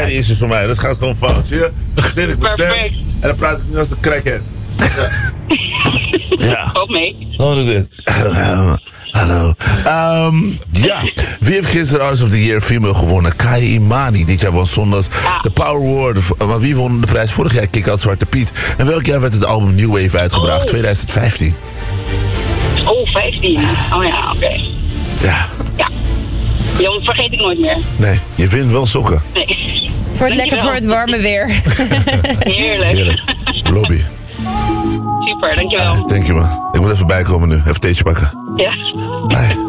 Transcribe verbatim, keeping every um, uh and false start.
Daddy issues voor mij. Dat gaat gewoon fout. Zie je? Zin ik mijn stem. Perfect. En dan praat ik nu als een crackhead. Ja. Ja. Ook mee. Zo doe dit. Hallo. Um, ja, wie heeft gisteren Artist of the Year Female gewonnen? Kai Imani. Dit jaar won zondags Ja. de Power Award. Maar wie won de prijs vorig jaar? Kick Out Zwarte Piet. En welk jaar werd het album New Wave uitgebracht? Oh. twintig vijftien. Oh, vijftien. Oh ja, oké. Okay. Ja. Ja. Jongen, vergeet ik nooit meer. Nee, je wint wel sokken. Nee. Voor het lekker voor het warme weer. Heerlijk. Heerlijk. Lobby. Super, dankjewel. Thank you man. Ik moet even bijkomen nu. Even theetje pakken. Ja. Bye.